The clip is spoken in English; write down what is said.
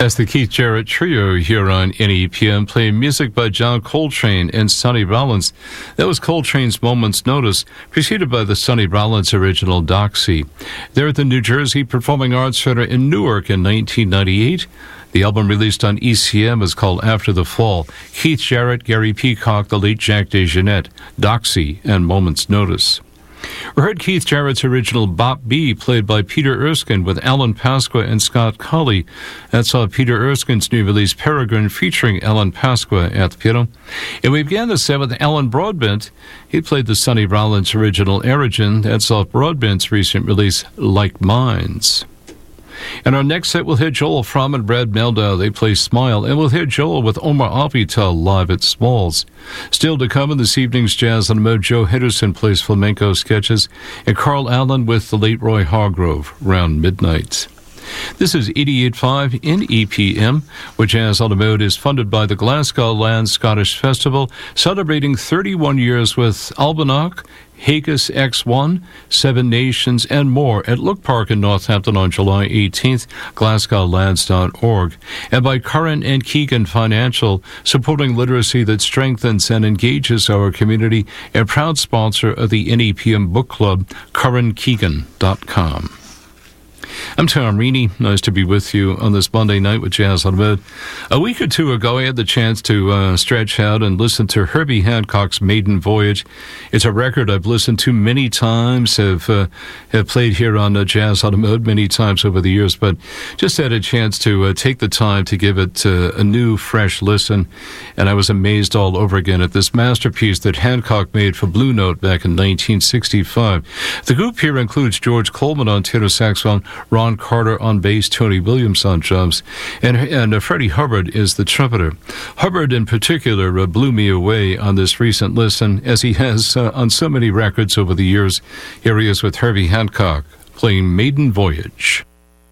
That's the Keith Jarrett Trio here on NEPM, playing music by John Coltrane and Sonny Rollins. That was Coltrane's Moment's Notice, preceded by the Sonny Rollins original Doxy. They're at the New Jersey Performing Arts Center in Newark in 1998. The album released on ECM is called After the Fall. Keith Jarrett, Gary Peacock, the late Jack DeJohnette, Doxy, and Moment's Notice. We heard Keith Jarrett's original Bop B, played by Peter Erskine with Alan Pasqua and Scott Colley. That's Peter Erskine's new release Peregrine, featuring Alan Pasqua at the piano. And we began the set with Alan Broadbent. He played the Sonny Rollins original Origin. That's off Broadbent's recent release Like Minds. And our next set, we'll hear Joel Fromm and Brad Meldau. They play Smile, and we'll hear Joel with Omar Avital live at Smalls. Still to come in this evening's Jazz on the Mode, Joe Henderson plays flamenco sketches, and Carl Allen with the late Roy Hargrove, around midnight. This is 88.5 NEPM, which Jazz on the Mode is funded by the Glasgow Land Scottish Festival, celebrating 31 years with Albanoch, Haggis X1, Seven Nations, and more at Look Park in Northampton on July 18th, glasgowlands.org, and by Curran and Keegan Financial, supporting literacy that strengthens and engages our community, and proud sponsor of the NEPM Book Club, currankeegan.com. I'm Tom Reaney. Nice to be with you on this Monday night with Jazz on the Mode. A week or two ago, I had the chance to stretch out and listen to Herbie Hancock's Maiden Voyage. It's a record I've listened to many times, have played here on Jazz on the Mode many times over the years, but just had a chance to take the time to give it a new, fresh listen, and I was amazed all over again at this masterpiece that Hancock made for Blue Note back in 1965. The group here includes George Coleman on tenor saxophone, Ron Carter on bass, Tony Williams on drums, and Freddie Hubbard is the trumpeter. Hubbard in particular blew me away on this recent listen, as he has on so many records over the years. Here he is with Herbie Hancock playing Maiden Voyage.